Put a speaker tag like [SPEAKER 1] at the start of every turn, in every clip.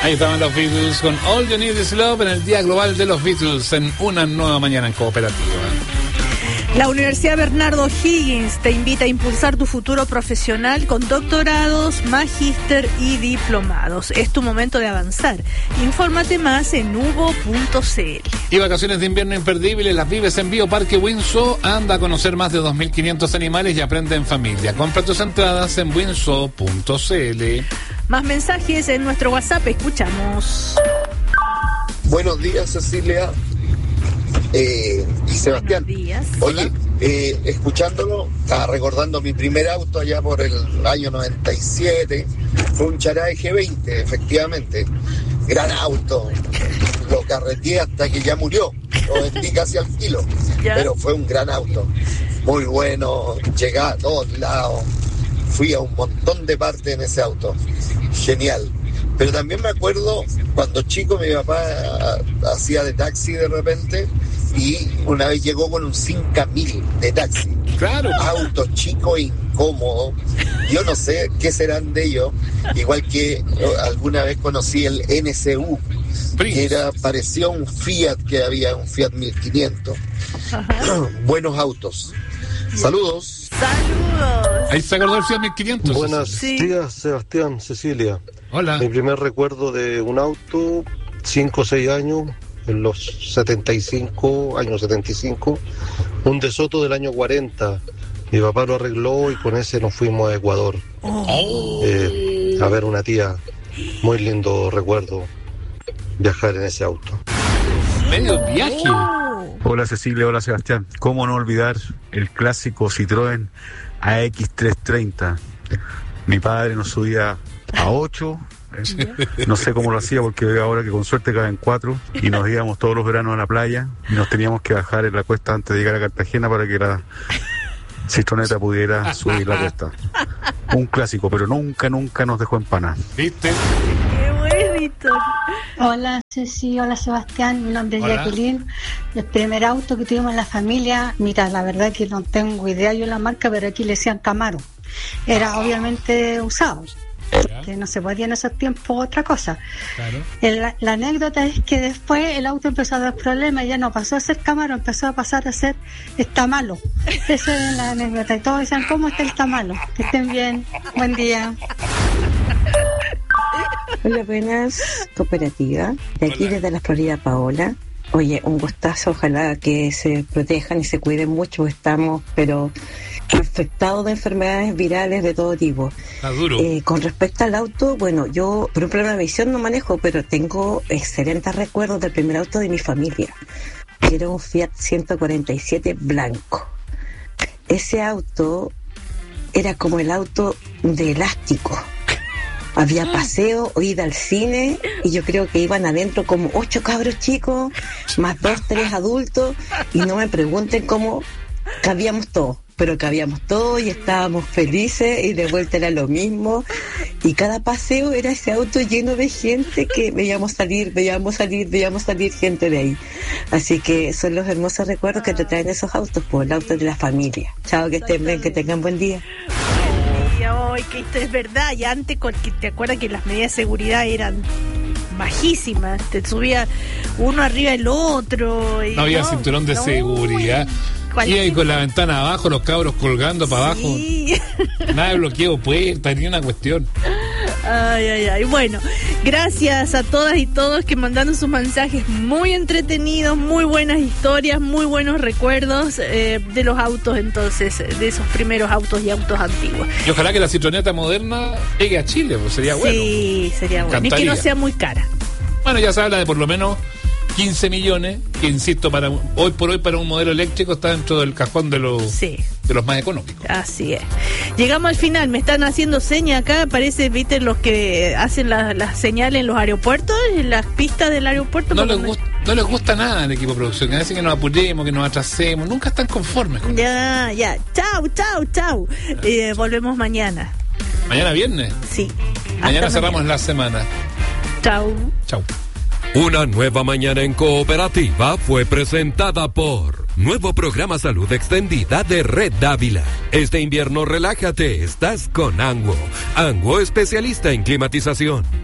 [SPEAKER 1] Ahí estaban los Beatles con All You Need Is Love en el Día Global de los Beatles en una nueva mañana en Cooperativa.
[SPEAKER 2] La Universidad Bernardo Higgins te invita a impulsar tu futuro profesional con doctorados, magíster y diplomados. Es tu momento de avanzar. Infórmate más en hugo.cl.
[SPEAKER 1] Y vacaciones de invierno imperdibles las vives en Bioparque Windsor. Anda a conocer más de 2.500 animales y aprende en familia. Compra tus entradas en windsor.cl.
[SPEAKER 2] Más mensajes en nuestro WhatsApp. Escuchamos.
[SPEAKER 3] Buenos días, Cecilia. Y Sebastián, oye, escuchándolo, estaba recordando mi primer auto allá por el año 97, fue un Charay G20, efectivamente, gran auto, lo carreteé hasta que ya murió, lo vendí casi al kilo, pero fue un gran auto, muy bueno, llegaba a todos lados, fui a un montón de partes en ese auto, genial. Pero también me acuerdo cuando chico mi papá hacía de taxi de repente y una vez llegó con un 5000 de taxi.
[SPEAKER 1] Claro.
[SPEAKER 3] Auto chico e incómodo. Yo no sé qué serán de ellos. Igual que alguna vez conocí el NSU, que parecía un Fiat que había, un Fiat 1500. Buenos autos. Saludos.
[SPEAKER 2] Saludos.
[SPEAKER 1] Ahí se acordó el Fiat 1500.
[SPEAKER 4] Buenos días, Sebastián, Cecilia.
[SPEAKER 1] Hola.
[SPEAKER 4] Mi primer recuerdo de un auto, 5 o 6 años, en los 75, un De Soto del año 40. Mi papá lo arregló y con ese nos fuimos a Ecuador. A ver una tía. Muy lindo recuerdo viajar en ese auto.
[SPEAKER 1] Medio viaje.
[SPEAKER 5] Hola Cecilia, hola Sebastián. ¿Cómo no olvidar el clásico Citroën AX330? Mi padre nos subía a 8, no sé cómo lo hacía porque veo ahora que con suerte caben 4 y nos íbamos todos los veranos a la playa y nos teníamos que bajar en la cuesta antes de llegar a Cartagena para que la citroneta pudiera subir la cuesta. Un clásico, pero nunca nos dejó empanar.
[SPEAKER 1] ¿Viste?
[SPEAKER 2] Qué bonito.
[SPEAKER 6] Hola Ceci, hola Sebastián, mi nombre es Jacqueline. El primer auto que tuvimos en la familia, mira, la verdad que no tengo idea yo la marca, pero aquí le decían Camaro. Era obviamente usado, que no se podía en esos tiempos otra cosa. Claro. La anécdota es que después el auto empezó a dar problemas y ya no pasó a ser Camaro, empezó a pasar a ser Está Malo. Esa es la anécdota y todos dicen, ¿cómo está el Está Malo? Que estén bien, buen día.
[SPEAKER 7] Hola, buenas, Cooperativa. De aquí desde la Florida, Paola. Oye, un gustazo, ojalá que se protejan y se cuiden mucho, porque estamos, pero afectados de enfermedades virales de todo tipo.
[SPEAKER 1] Está duro.
[SPEAKER 7] Con respecto al auto, bueno, yo por un problema de visión no manejo, pero tengo excelentes recuerdos del primer auto de mi familia. Era un Fiat 147 blanco. Ese auto era como el auto de elástico. Había paseo o ida al cine y yo creo que iban adentro como 8 cabros chicos, más 2, 3 adultos, y no me pregunten cómo cabíamos todos, pero cabíamos todos y estábamos felices y de vuelta era lo mismo, y cada paseo era ese auto lleno de gente que veíamos salir gente de ahí. Así que son los hermosos recuerdos que te traen esos autos, por el auto de la familia. Chao, que estén bien, que tengan buen día.
[SPEAKER 2] Ay, que esto es verdad. Y antes, ¿te acuerdas que las medidas de seguridad eran bajísimas? Te subía uno arriba del otro. Y
[SPEAKER 1] no había cinturón de seguridad. Y ahí con la ventana abajo, los cabros colgando para abajo. Nada de bloqueo puerta, ni una cuestión.
[SPEAKER 2] Ay. Bueno, gracias a todas y todos que mandaron sus mensajes muy entretenidos, muy buenas historias, muy buenos recuerdos de los autos, entonces, de esos primeros autos y autos antiguos.
[SPEAKER 1] Y ojalá que la citroneta moderna llegue a Chile, pues sería bueno.
[SPEAKER 2] Sí, sería bueno. Y que no sea muy cara.
[SPEAKER 1] Bueno, ya se habla de por lo menos 15 millones, que insisto, hoy por hoy para un modelo eléctrico está dentro del cajón de los más económicos.
[SPEAKER 2] Así es. Llegamos al final, me están haciendo señas acá, parece, viste, los que hacen las señales en los aeropuertos, en las pistas del aeropuerto.
[SPEAKER 1] No les gusta nada el equipo de producción, que dicen que nos apuremos, que nos atrasemos, nunca están conformes con
[SPEAKER 2] eso. Ya. Chau. Volvemos mañana.
[SPEAKER 1] ¿Mañana viernes?
[SPEAKER 2] Sí.
[SPEAKER 1] Mañana cerramos la semana.
[SPEAKER 2] Chau.
[SPEAKER 8] Una nueva mañana en Cooperativa fue presentada por Nuevo Programa Salud Extendida de Red Dávila. Este invierno relájate, estás con Anguo. Anguo, especialista en climatización.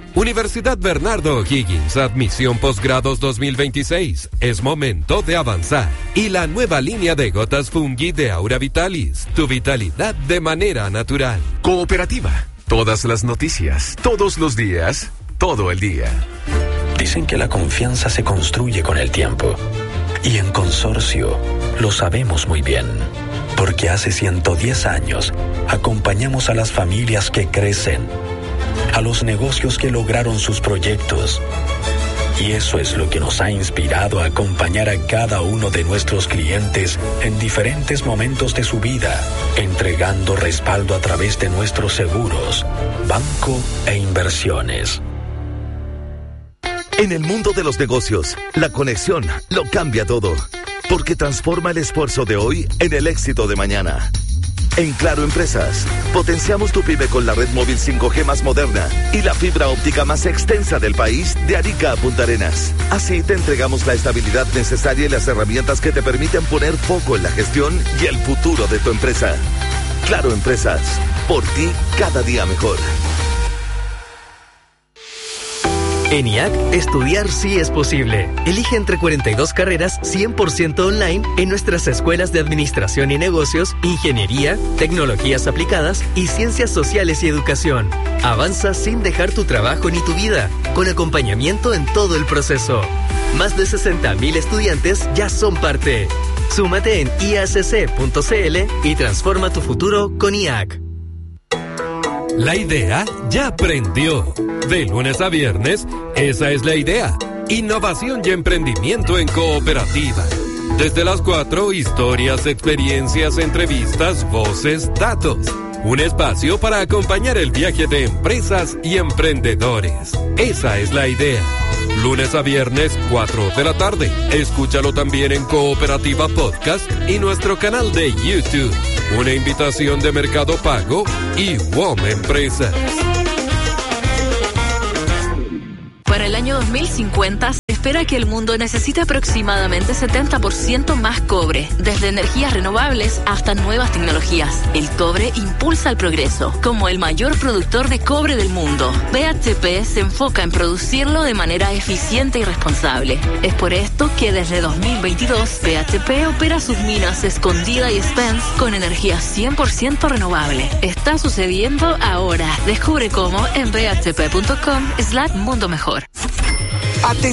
[SPEAKER 8] Universidad Bernardo O'Higgins, admisión posgrados 2026. Es momento de avanzar. Y la nueva línea de gotas Fungi de Aura Vitalis. Tu vitalidad de manera natural.
[SPEAKER 9] Cooperativa. Todas las noticias, todos los días, todo el día.
[SPEAKER 10] Dicen que la confianza se construye con el tiempo. Y en Consorcio lo sabemos muy bien. Porque hace 110 años acompañamos a las familias que crecen, a los negocios que lograron sus proyectos. Y eso es lo que nos ha inspirado a acompañar a cada uno de nuestros clientes en diferentes momentos de su vida, entregando respaldo a través de nuestros seguros, banco e inversiones.
[SPEAKER 11] En el mundo de los negocios, la conexión lo cambia todo, porque transforma el esfuerzo de hoy en el éxito de mañana. En Claro Empresas, potenciamos tu pyme con la red móvil 5G más moderna y la fibra óptica más extensa del país de Arica a Punta Arenas. Así te entregamos la estabilidad necesaria y las herramientas que te permiten poner foco en la gestión y el futuro de tu empresa. Claro Empresas, por ti cada día mejor.
[SPEAKER 12] En IAC, estudiar sí es posible. Elige entre 42 carreras 100% online en nuestras escuelas de Administración y Negocios, Ingeniería, Tecnologías Aplicadas y Ciencias Sociales y Educación. Avanza sin dejar tu trabajo ni tu vida, con acompañamiento en todo el proceso. Más de 60.000 estudiantes ya son parte. Súmate en iacc.cl y transforma tu futuro con IAC.
[SPEAKER 8] La idea ya prendió. De lunes a viernes, esa es la idea. Innovación y emprendimiento en cooperativa. Desde las 4, historias, experiencias, entrevistas, voces, datos. Un espacio para acompañar el viaje de empresas y emprendedores. Esa es la idea. Lunes a viernes, 4 de la tarde. Escúchalo también en Cooperativa Podcast y nuestro canal de YouTube. Una invitación de Mercado Pago y WOM Empresas.
[SPEAKER 13] Para el año 2050 se espera que el mundo necesite aproximadamente 70% más cobre, desde energías renovables hasta nuevas tecnologías. El cobre impulsa el progreso. Como el mayor productor de cobre del mundo, BHP se enfoca en producirlo de manera eficiente y responsable. Es por esto que desde 2022 BHP opera sus minas Escondida y Spence con energía 100% renovable. Está sucediendo ahora. Descubre cómo en bhp.com/mundo mejor.